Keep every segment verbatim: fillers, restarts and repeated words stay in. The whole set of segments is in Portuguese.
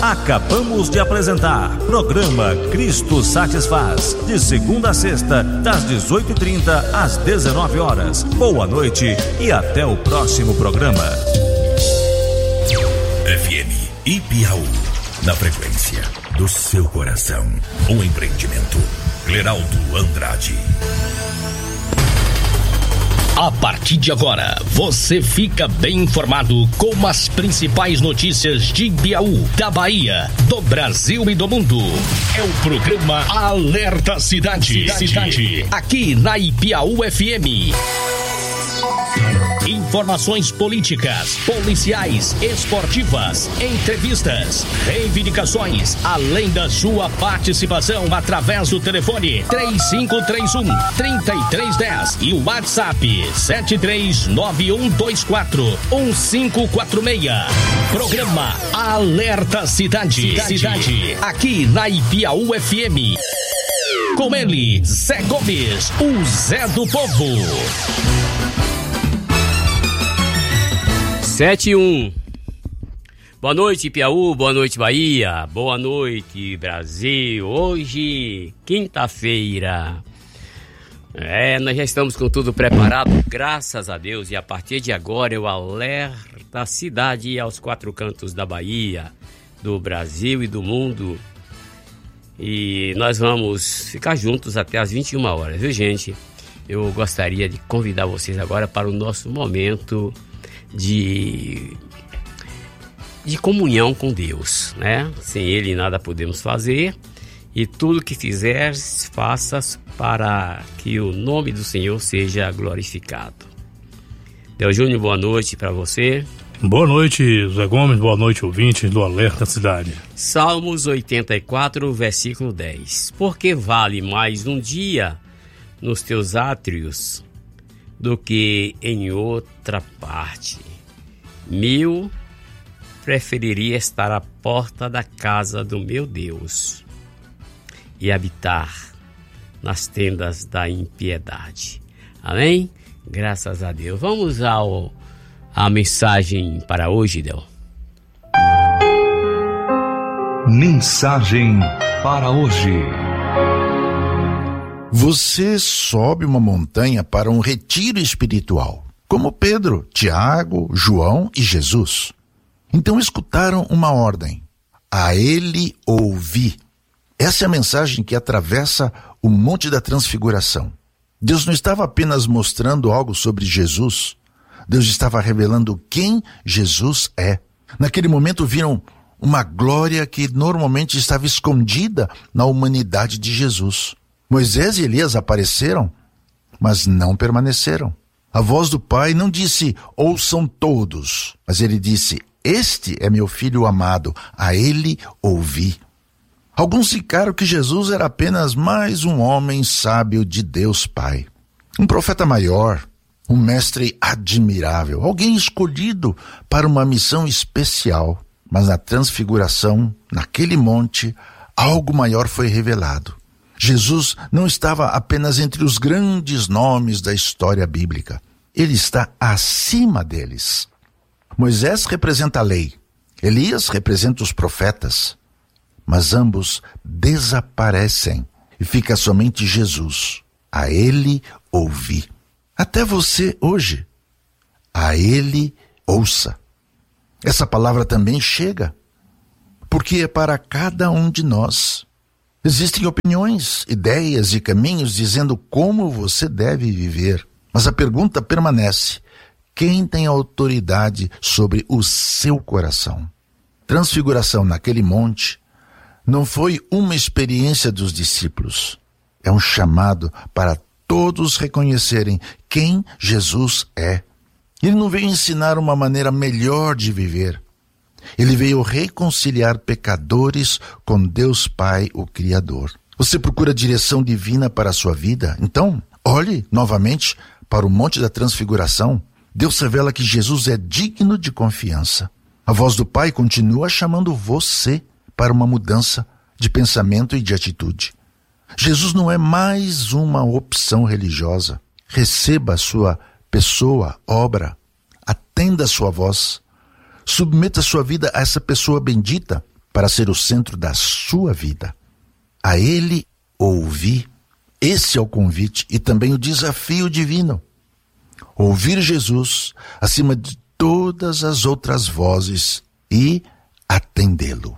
Acabamos de apresentar programa Cristo Satisfaz, de segunda a sexta, das dezoito e trinta às dezenove horas. Boa noite e até o próximo programa. F M Ibiaú, na frequência do seu coração. Um empreendimento Cleraldo Andrade. A partir de agora, você fica bem informado com as principais notícias de Ibiaú, da Bahia, do Brasil e do mundo. É o programa Alerta Cidade. Cidade. Cidade. Aqui na Ibiaú F M. Informações políticas, policiais, esportivas, entrevistas, reivindicações, além da sua participação através do telefone três cinco três um, três três um zero e o WhatsApp sete três nove um dois quatro um cinco quatro seis. Programa Alerta Cidade. Cidade. Cidade. Aqui na Ibiaú F M. Com ele, Zé Gomes, o Zé do Povo. sete e um. Boa noite, Piauí, boa noite, Bahia, boa noite, Brasil. Hoje, quinta-feira. É, nós já estamos com tudo preparado, graças a Deus, e a partir de agora eu alerto a cidade aos quatro cantos da Bahia, do Brasil e do mundo. E nós vamos ficar juntos até as vinte e uma horas, viu, gente? Eu gostaria de convidar vocês agora para o nosso momento de, de comunhão com Deus, né? Sem Ele nada podemos fazer, e tudo que fizeres, faças para que o nome do Senhor seja glorificado. Deus Júnior, boa noite para você. Boa noite, Zé Gomes, boa noite, ouvintes do Alerta Cidade. Salmos oitenta e quatro, versículo dez. Porque vale mais um dia nos teus átrios do que em outra parte. Mil preferiria estar à porta da casa do meu Deus e habitar nas tendas da impiedade. Amém? Graças a Deus. Vamos ao a mensagem para hoje, Del. Mensagem para hoje. Você sobe uma montanha para um retiro espiritual, como Pedro, Tiago, João e Jesus. Então escutaram uma ordem: a ele ouvi. Essa é a mensagem que atravessa o Monte da Transfiguração. Deus não estava apenas mostrando algo sobre Jesus, Deus estava revelando quem Jesus é. Naquele momento viram uma glória que normalmente estava escondida na humanidade de Jesus. Moisés e Elias apareceram, mas não permaneceram. A voz do Pai não disse, ouçam todos, mas ele disse, este é meu filho amado, a ele ouvi. Alguns ficaram que Jesus era apenas mais um homem sábio de Deus Pai. Um profeta maior, um mestre admirável, alguém escolhido para uma missão especial. Mas na transfiguração, naquele monte, algo maior foi revelado. Jesus não estava apenas entre os grandes nomes da história bíblica. Ele está acima deles. Moisés representa a lei. Elias representa os profetas. Mas ambos desaparecem e fica somente Jesus. A ele ouvi. Até você hoje. A ele ouça. Essa palavra também chega, porque é para cada um de nós. Existem opiniões, ideias e caminhos dizendo como você deve viver, mas a pergunta permanece: quem tem autoridade sobre o seu coração? Transfiguração naquele monte não foi uma experiência dos discípulos, é um chamado para todos reconhecerem quem Jesus é. Ele não veio ensinar uma maneira melhor de viver. Ele veio reconciliar pecadores com Deus Pai, o Criador. Você procura direção divina para a sua vida? Então, olhe novamente para o Monte da Transfiguração. Deus revela que Jesus é digno de confiança. A voz do Pai continua chamando você para uma mudança de pensamento e de atitude. Jesus não é mais uma opção religiosa. Receba a sua pessoa, obra, atenda a sua voz. Submeta sua vida a essa pessoa bendita para ser o centro da sua vida. A Ele ouvir, esse é o convite e também o desafio divino. Ouvir Jesus acima de todas as outras vozes e atendê-lo.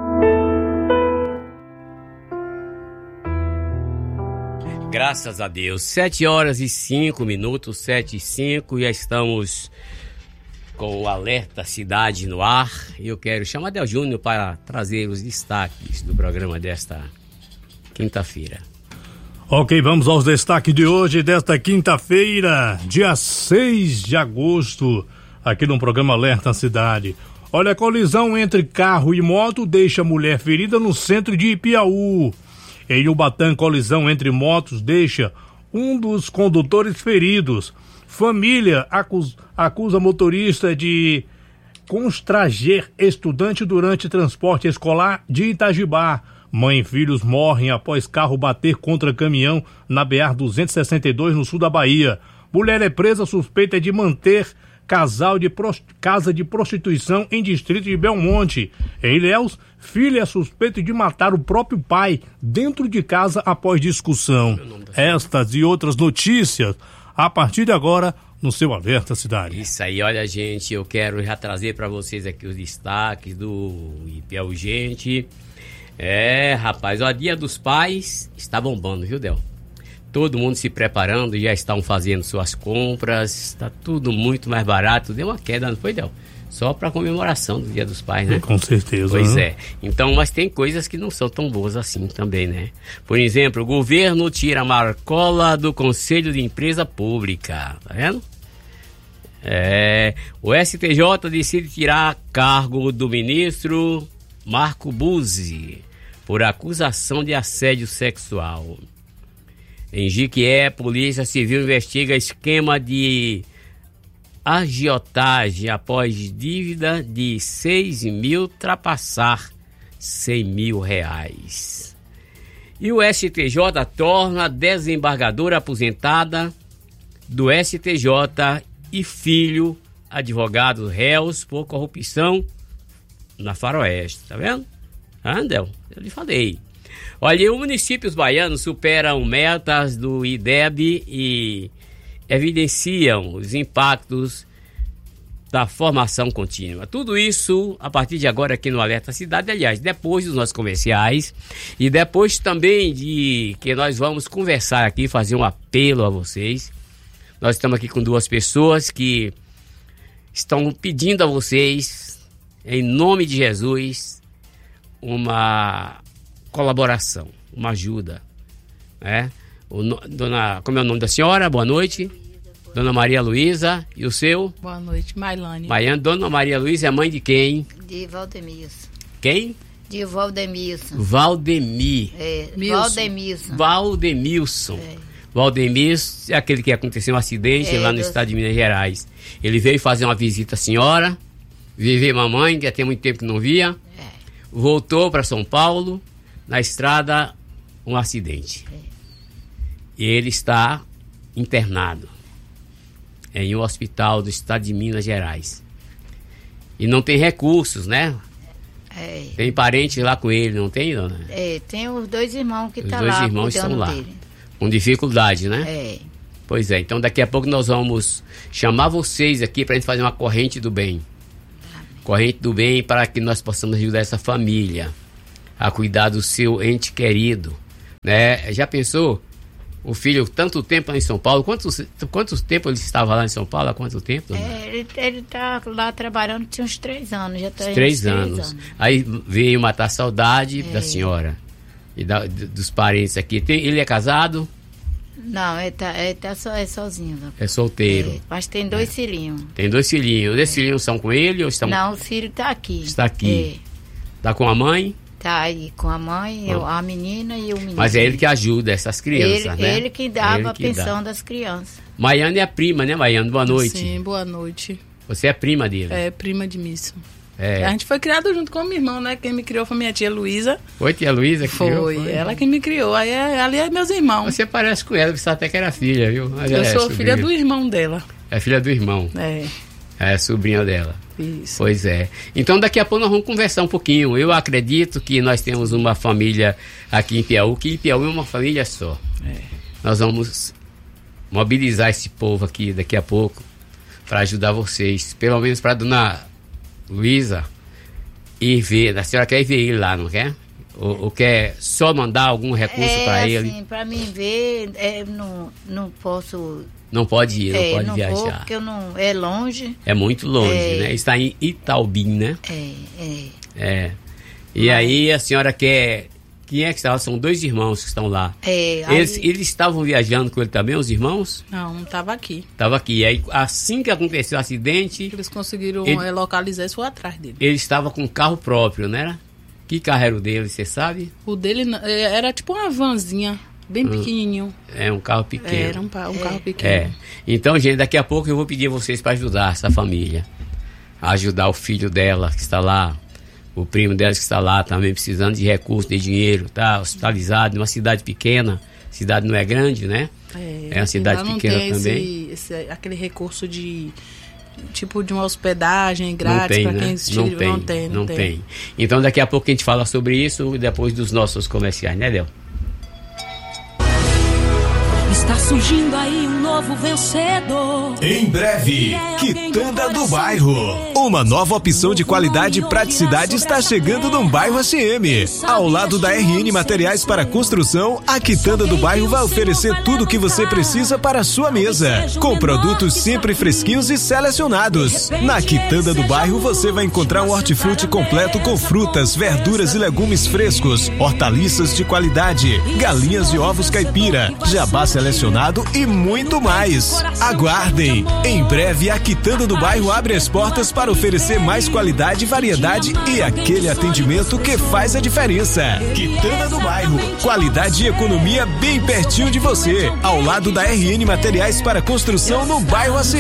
Graças a Deus, sete horas e cinco minutos, sete e cinco, já estamos com o Alerta Cidade no ar. E eu quero chamar Del Júnior para trazer os destaques do programa desta quinta-feira. Ok, vamos aos destaques de hoje, desta quinta-feira, dia seis de agosto, aqui no programa Alerta Cidade. Olha, a colisão entre carro e moto deixa mulher ferida no centro de Ipiaú. Em Ubatã, colisão entre motos deixa um dos condutores feridos. Família acusa, acusa motorista de constranger estudante durante transporte escolar de Itajibá. Mãe e filhos morrem após carro bater contra caminhão na B R duzentos e sessenta e dois, no sul da Bahia. Mulher é presa suspeita de manter casal de prost... casa de prostituição em distrito de Belmonte. Em Ilhéus, filho é suspeito de matar o próprio pai dentro de casa após discussão. Estas e outras notícias a partir de agora no seu Alerta Cidade. Isso aí, olha, gente, eu quero já trazer para vocês aqui os destaques do Ipiaú, gente. É, rapaz, ó, Dia dos Pais está bombando, viu, Del? Todo mundo se preparando, já estão fazendo suas compras, está tudo muito mais barato. Deu uma queda, não foi, Del? Só para comemoração do Dia dos Pais, né? Com certeza. Pois né? é. Então, mas tem coisas que não são tão boas assim também, né? Por exemplo, o governo tira a marcola do Conselho de Empresa Pública, tá vendo? É, o S T J decide tirar cargo do ministro Marco Buzzi por acusação de assédio sexual. Em Jiquié, Polícia Civil investiga esquema de agiotagem após dívida de seis mil ultrapassar cem mil reais. E o S T J torna desembargadora aposentada do S T J e filho advogados réus por corrupção na Faroeste. Tá vendo? Andel, eu lhe falei. Olha, os municípios baianos superam metas do I D E B e evidenciam os impactos da formação contínua. Tudo isso a partir de agora aqui no Alerta Cidade, aliás, depois dos nossos comerciais e depois também de que nós vamos conversar aqui, fazer um apelo a vocês. Nós estamos aqui com duas pessoas que estão pedindo a vocês, em nome de Jesus, uma colaboração, uma ajuda, né? O, dona, como é o nome da senhora? Boa noite. Dona Maria Luísa. E o seu? Boa noite, Mailane. Maiane. Dona Maria Luísa é mãe de quem? De Valdemilson. Quem? De Valdemilson. Valdemir. É, Valdemilson. Valdemilson. É. Valdemilson é aquele que aconteceu um acidente é, lá no do... estado de Minas Gerais. Ele veio fazer uma visita à senhora, veio ver mamãe, que já tem muito tempo que não via. É. Voltou para São Paulo. Na estrada, um acidente. E ele está internado em um hospital do estado de Minas Gerais. E não tem recursos, né? É. Tem parente lá com ele, não tem, dona? É, tem os dois irmãos que estão tá lá. Os dois irmãos estão lá, dele. Com dificuldade, né? É. Pois é, então daqui a pouco nós vamos chamar vocês aqui para a gente fazer uma corrente do bem. Amém. Corrente do bem para que nós possamos ajudar essa família a cuidar do seu ente querido, né? Já pensou? O filho, tanto tempo lá em São Paulo, quantos, quantos tempo ele estava lá em São Paulo? Há quanto tempo? É, ele, ele tá lá trabalhando, tinha uns três anos, já tá uns três, anos. três anos. Aí veio matar a saudade é. da senhora e da, dos parentes aqui. Tem, ele é casado? Não, ele tá, ele tá so, é sozinho. Né? É solteiro. É, mas tem dois é. filhinhos. Tem dois filhinhos. Esses é. filhinhos são com ele ou estão... Não, o filho tá aqui. Está aqui. É. Tá com a mãe? Tá aí com a mãe, oh. eu, a menina e o menino. Mas é ele que ajuda essas crianças, ele, né? Ele que dava ele a que pensão dá. das crianças. Maiane é a prima, né, Maiane? Boa noite. Sim, boa noite. Você é prima dele? É, prima de Mício. É. A gente foi criado junto com o meu irmão, né? Quem me criou foi minha tia Luísa. Foi tia Luísa que foi, criou? Foi, ela que me criou. Aí ali é meus irmãos. Você parece com ela, você até que era filha, viu? Mas eu é sou filha filha do irmão dela. É filha do irmão. É. É, sobrinha dela. Isso. Pois é. Então daqui a pouco nós vamos conversar um pouquinho. Eu acredito que nós temos uma família aqui em Piauí, que em Piauí é uma família só. É. Nós vamos mobilizar esse povo aqui daqui a pouco para ajudar vocês. Pelo menos para dona Luísa ir ver. A senhora quer ir ver ele lá, não quer? Ou, ou quer só mandar algum recurso é, para assim, ele? Para mim ver, é, não, não posso. Não pode ir, não é, pode não viajar. Vou, porque eu não, é longe. É muito longe, é, né? Está em Itaubim, né? É, é. É. E Mas... aí a senhora quer... Quem é que está lá? São dois irmãos que estão lá. É, eles, aí... eles estavam viajando com ele também, os irmãos? Não, não estava aqui. Estava aqui. E aí, assim que aconteceu o acidente... Eles conseguiram ele, é, localizar e foi atrás dele. Ele estava com um carro próprio, né? Que carro era o dele, você sabe? O dele era tipo uma vanzinha, bem hum. pequenininho. É, um carro pequeno. Era um, um é. carro pequeno. É. Então, gente, daqui a pouco eu vou pedir a vocês para ajudar essa família. A ajudar o filho dela, que está lá. O primo dela que está lá também precisando de recursos, de dinheiro, tá hospitalizado numa cidade pequena. Cidade não é grande, né? É, é uma cidade não pequena tem também. Esse, esse, aquele recurso de tipo de uma hospedagem grátis para né? quem não, tem, não tem, não, não tem. tem. Então daqui a pouco a gente fala sobre isso depois dos nossos comerciais, né, Del? Está surgindo aí um novo vencedor. Em breve, Quitanda do Bairro. Uma nova opção de qualidade e praticidade está chegando no bairro A C M. Ao lado da R N Materiais para Construção, a Quitanda do Bairro vai oferecer tudo o que você precisa para a sua mesa, com produtos sempre fresquinhos e selecionados. Na Quitanda do Bairro você vai encontrar um hortifruti completo com frutas, verduras e legumes frescos, hortaliças de qualidade, galinhas e ovos caipira, jabá selecionado e muito mais. Aguardem! Em breve a Quitanda do Bairro abre as portas para oferecer mais qualidade, variedade e aquele atendimento que faz a diferença. Quitanda do Bairro, qualidade e economia bem pertinho de você, ao lado da R N Materiais para Construção no bairro A C M.